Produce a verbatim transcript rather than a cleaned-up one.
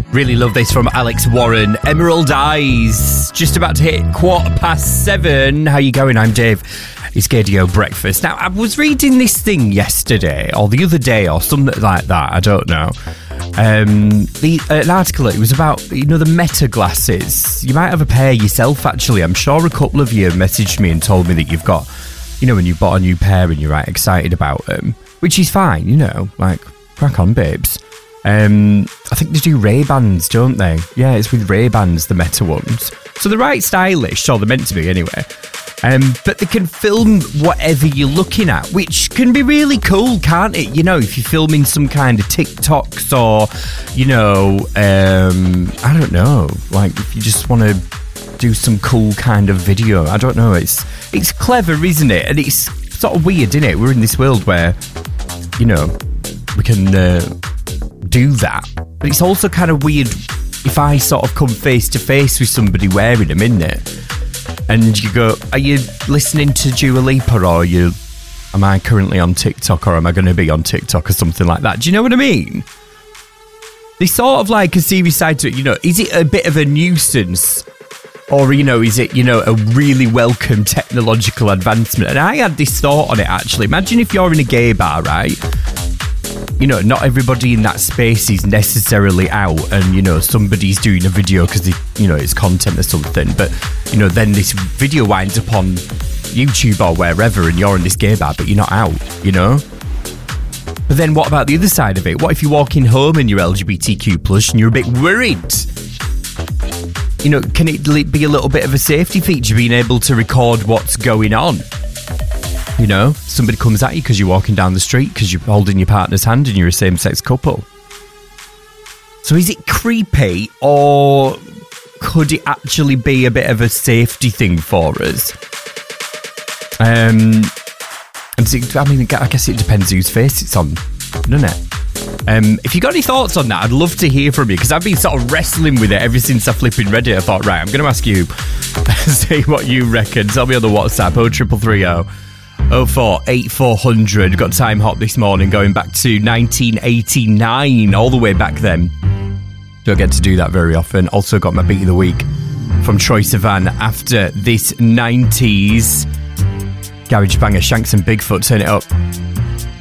Really love this from Alex Warren. Emerald Eyes. Just about to hit quarter past seven. How you going? I'm Dave. It's Gaydio Breakfast. Now, I was reading this thing yesterday, or the other day, or something like that. I don't know. Um, the uh, an article. It was about, you know, the Meta glasses. You might have a pair yourself, actually. I'm sure a couple of you messaged me and told me that you've got, you know, when you bought a new pair and you're right excited about them, which is fine, you know, like, crack on, babes. Um, I think they do Ray-Bans, don't they? Yeah, it's with Ray-Bans, the Meta ones. So they're right stylish, or they're meant to be anyway. Um, but they can film whatever you're looking at, which can be really cool, can't it? You know, if you're filming some kind of TikToks or, you know, um, I don't know, like if you just want to do some cool kind of video. I don't know, it's it's clever, isn't it? And it's sort of weird, isn't it? We're in this world where, you know, we can uh, do that. But it's also kind of weird if I sort of come face to face with somebody wearing them, isn't it? And you go, are you listening to Dua Lipa, or are you, am I currently on TikTok, or am I going to be on TikTok or something like that? Do you know what I mean? There's sort of like a serious side to it, you know. Is it a bit of a nuisance, or, you know, is it, you know, a really welcome technological advancement? And I had this thought on it, actually. Imagine if you're in a gay bar, right? You know, not everybody in that space is necessarily out, and, you know, somebody's doing a video because, you know, it's content or something, but, you know, then this video winds up on YouTube or wherever, and you're in this gay bar, but you're not out, you know? But then what about the other side of it? What if you're walking home and you're L G B T Q plus and you're a bit worried? You know, can it be a little bit of a safety feature, being able to record what's going on? You know, somebody comes at you because you're walking down the street because you're holding your partner's hand and you're a same-sex couple. So is it creepy, or could it actually be a bit of a safety thing for us? Um, and so, I mean, I guess it depends whose face it's on, doesn't it? Um, if you got any thoughts on that, I'd love to hear from you, because I've been sort of wrestling with it ever since I flipping read it. I thought, right, I'm going to ask you, see what you reckon. Tell me on the WhatsApp, oh triple three oh. oh four eight four hundred. Got time hop this morning going back to nineteen eighty-nine, all the way back then. Don't get to do that very often. Also got my beat of the week from Troye Sivan after this nineties garage banger, Shanks and Bigfoot. Turn it up.